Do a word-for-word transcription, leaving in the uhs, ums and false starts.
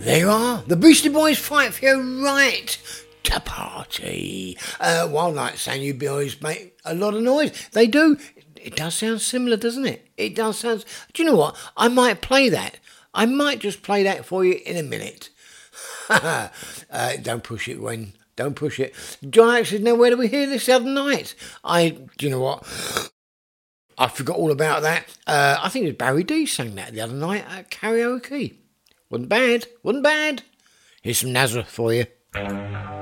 There you are. The Beastie Boys fight for your right to party. Uh, Wild Night saying you boys make a lot of noise. They do. It does sound similar, doesn't it? It does sound... Do you know what? I might play that. I might just play that for you in a minute. uh, don't push it, Gwen. Don't push it. John Alex says, now where did we hear this the other night? I... Do you know what? I forgot all about that. Uh, I think it was Barry D sang that the other night at karaoke. Wasn't bad. Wasn't bad. Here's some Nazareth for you.